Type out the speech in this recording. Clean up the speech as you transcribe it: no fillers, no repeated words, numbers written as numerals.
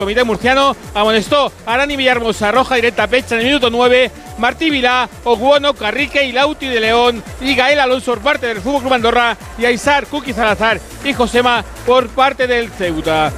Comité murciano amonestó a Arani Villahermosa, roja directa pecha en el minuto 9, Martí Vilá, Oguono, Carrique y Lauti de León, y Gael Alonso por parte del FC Andorra, y Aizar, Kuki Salazar y Josema por parte del Ceuta.